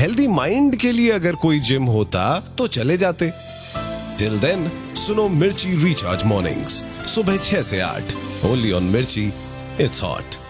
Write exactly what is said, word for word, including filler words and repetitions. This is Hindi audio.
हेल्दी माइंड के लिए अगर कोई जिम होता तो चले जाते। टिल देन सुनो मिर्ची रिचार्ज मॉर्निंग्स सुबह छह से आठ, ओनली ऑन मिर्ची, इट्स हॉट।